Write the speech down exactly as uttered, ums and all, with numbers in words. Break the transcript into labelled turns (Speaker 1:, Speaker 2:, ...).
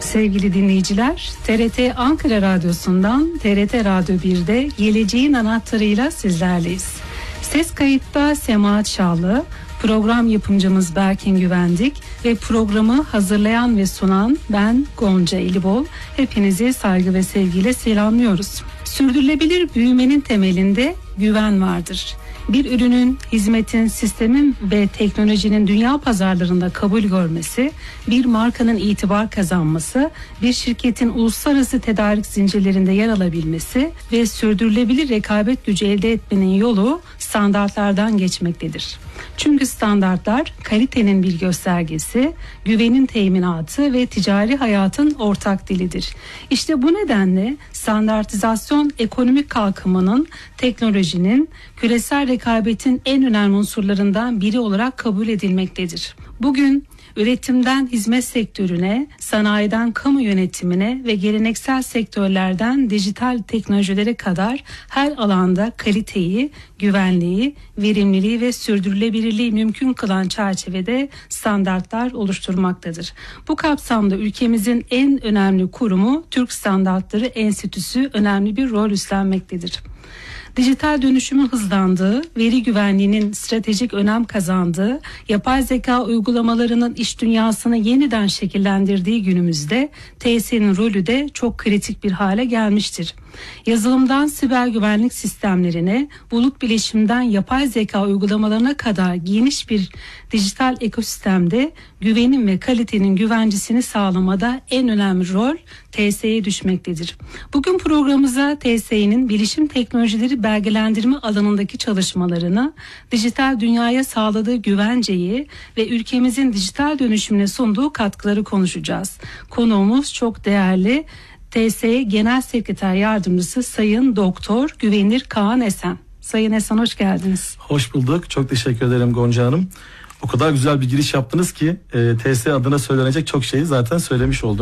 Speaker 1: Sevgili dinleyiciler, T R T Ankara Radyosu'ndan T R T Radyo bir'de Geleceğin Anahtarı'yla sizlerleyiz. Ses kayıtta Semahat Şahlı, program yapımcımız Berkin Güvendik ve programı hazırlayan ve sunan ben Gonca Elibol. Hepinizi saygı ve sevgiyle selamlıyoruz. Sürdürülebilir büyümenin temelinde güven vardır. Bir ürünün, hizmetin, sistemin ve teknolojinin dünya pazarlarında kabul görmesi, bir markanın itibar kazanması, bir şirketin uluslararası tedarik zincirlerinde yer alabilmesi ve sürdürülebilir rekabet gücü elde etmenin yolu standartlardan geçmektedir. Çünkü standartlar kalitenin bir göstergesi, güvenin teminatı ve ticari hayatın ortak dilidir. İşte bu nedenle standartizasyon ekonomik kalkınmanın, teknolojinin, küresel rekabetin en önemli unsurlarından biri olarak kabul edilmektedir. Bugün üretimden hizmet sektörüne, sanayiden kamu yönetimine ve geleneksel sektörlerden dijital teknolojilere kadar her alanda kaliteyi, güvenliği, verimliliği ve sürdürülebilirliği mümkün kılan çerçevede standartlar oluşturmaktadır. Bu kapsamda ülkemizin en önemli kurumu Türk Standartları Enstitüsü önemli bir rol üstlenmektedir. Dijital dönüşümün hızlandığı, veri güvenliğinin stratejik önem kazandığı, yapay zeka uygulamalarının iş dünyasını yeniden şekillendirdiği günümüzde T S E'nin rolü de çok kritik bir hale gelmiştir. Yazılımdan siber güvenlik sistemlerine, bulut bilişimden yapay zeka uygulamalarına kadar geniş bir dijital ekosistemde güvenin ve kalitenin güvencesini sağlamada en önemli rol T S E'ye düşmektedir. Bugün programımıza T S E'nin bilişim teknolojileri belgelendirme alanındaki çalışmalarını, dijital dünyaya sağladığı güvenceyi ve ülkemizin dijital dönüşümüne sunduğu katkıları konuşacağız. Konuğumuz çok değerli T S E Genel Sekreter Yardımcısı Sayın Doktor Güvenir Kaan Esen. Sayın Esen, hoş geldiniz.
Speaker 2: Hoş bulduk. Çok teşekkür ederim Gonca Hanım. O kadar güzel bir giriş yaptınız ki e, T S E adına söylenecek çok şeyi zaten söylemiş oldunuz.